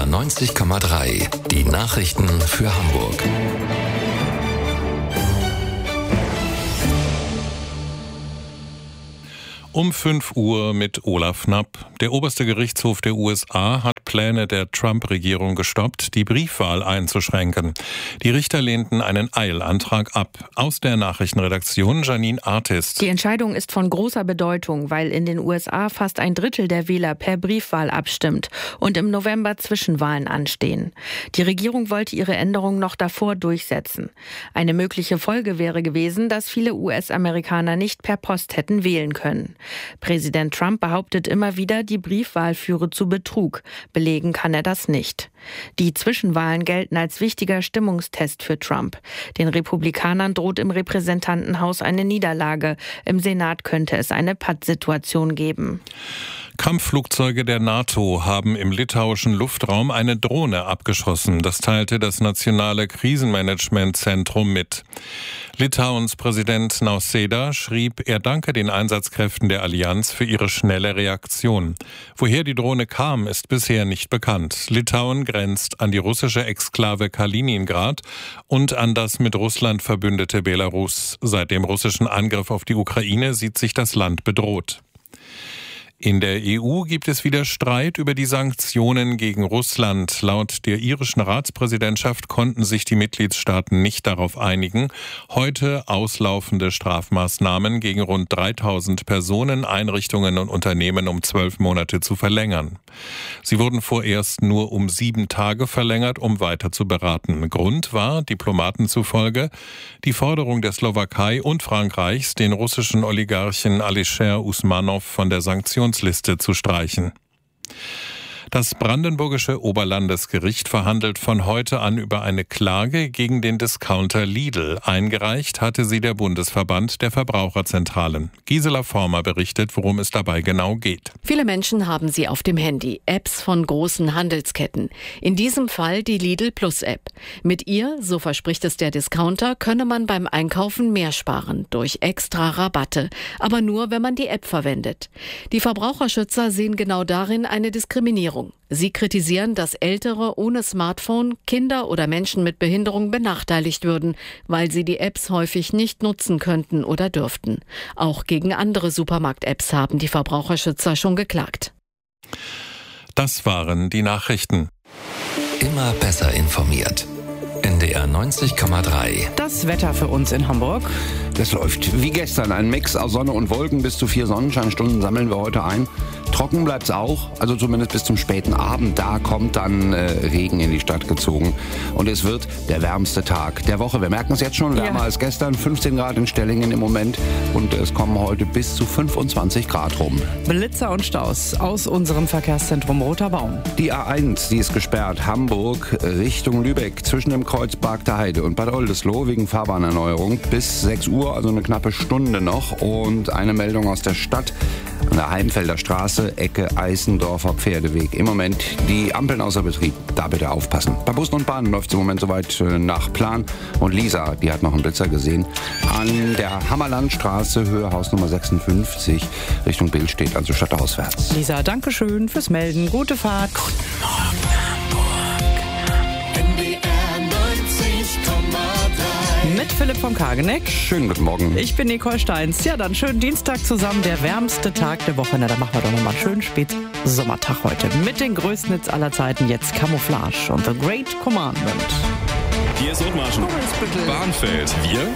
NDR 90,3. Die Nachrichten für Hamburg. Um 5 Uhr mit Olaf Knapp. Der oberste Gerichtshof der USA hat Pläne der Trump-Regierung gestoppt, die Briefwahl einzuschränken. Die Richter lehnten einen Eilantrag ab. Aus der Nachrichtenredaktion Janine Artist. Die Entscheidung ist von großer Bedeutung, weil in den USA fast ein Drittel der Wähler per Briefwahl abstimmt und im November Zwischenwahlen anstehen. Die Regierung wollte ihre Änderung noch davor durchsetzen. Eine mögliche Folge wäre gewesen, dass viele US-Amerikaner nicht per Post hätten wählen können. Präsident Trump behauptet immer wieder, die Briefwahl führe zu Betrug. Belegen kann er das nicht. Die Zwischenwahlen gelten als wichtiger Stimmungstest für Trump. Den Republikanern droht im Repräsentantenhaus eine Niederlage. Im Senat könnte es eine Pattsituation geben. Kampfflugzeuge der NATO haben im litauischen Luftraum eine Drohne abgeschossen. Das teilte das Nationale Krisenmanagementzentrum mit. Litauens Präsident Nausėda schrieb, er danke den Einsatzkräften der Allianz für ihre schnelle Reaktion. Woher die Drohne kam, ist bisher nicht bekannt. Litauen grenzt an die russische Exklave Kaliningrad und an das mit Russland verbündete Belarus. Seit dem russischen Angriff auf die Ukraine sieht sich das Land bedroht. In der EU gibt es wieder Streit über die Sanktionen gegen Russland. Laut der irischen Ratspräsidentschaft konnten sich die Mitgliedstaaten nicht darauf einigen, heute auslaufende Strafmaßnahmen gegen rund 3000 Personen, Einrichtungen und Unternehmen um 12 Monate zu verlängern. Sie wurden vorerst nur um 7 Tage verlängert, um weiter zu beraten. Grund war, Diplomaten zufolge, die Forderung der Slowakei und Frankreichs, den russischen Oligarchen Alisher Usmanov von der Sanktionsliste zu streichen. Das brandenburgische Oberlandesgericht verhandelt von heute an über eine Klage gegen den Discounter Lidl. Eingereicht hatte sie der Bundesverband der Verbraucherzentralen. Gisela Former berichtet, worum es dabei genau geht. Viele Menschen haben sie auf dem Handy, Apps von großen Handelsketten. In diesem Fall die Lidl Plus App. Mit ihr, so verspricht es der Discounter, könne man beim Einkaufen mehr sparen, durch extra Rabatte. Aber nur, wenn man die App verwendet. Die Verbraucherschützer sehen genau darin eine Diskriminierung. Sie kritisieren, dass Ältere ohne Smartphone, Kinder oder Menschen mit Behinderung benachteiligt würden, weil sie die Apps häufig nicht nutzen könnten oder dürften. Auch gegen andere Supermarkt-Apps haben die Verbraucherschützer schon geklagt. Das waren die Nachrichten. Immer besser informiert. NDR 90,3. Das Wetter für uns in Hamburg. Das läuft wie gestern. Ein Mix aus Sonne und Wolken. Bis zu 4 Sonnenscheinstunden sammeln wir heute ein. Trocken bleibt's auch, also zumindest bis zum späten Abend. Da kommt dann Regen in die Stadt gezogen. Und es wird der wärmste Tag der Woche. Wir merken es jetzt schon, wärmer als gestern. 15 Grad in Stellingen im Moment. Und es kommen heute bis zu 25 Grad rum. Blitzer und Staus aus unserem Verkehrszentrum Roter Baum. Die A1, die ist gesperrt. Hamburg Richtung Lübeck. Zwischen dem Kreuz Barkter Heide und Bad Oldesloe wegen Fahrbahnerneuerung. Bis 6 Uhr, also eine knappe Stunde noch. Und eine Meldung aus der Stadt. An der Heimfelder Straße, Ecke Eisendorfer Pferdeweg. Im Moment die Ampeln außer Betrieb. Da bitte aufpassen. Bei Bussen und Bahnen läuft es im Moment soweit nach Plan. Und Lisa, die hat noch einen Blitzer gesehen. An der Hammerlandstraße, Höhe Haus Nummer 56, Richtung Billstedt, also stadtauswärts. Lisa, danke schön fürs Melden. Gute Fahrt. Guten Morgen, Hamburg. NDR 90,3. Mit Philipp von Kageneck. Schönen guten Morgen. Ich bin Nicole Steins. Ja, dann schönen Dienstag zusammen, der wärmste Tag der Woche. Na, dann machen wir doch nochmal einen schönen Spätsommertag heute. Mit den größten Hits aller Zeiten, jetzt Camouflage und The Great Commandment. Hier ist Othmarschen. Bahnfeld. Wir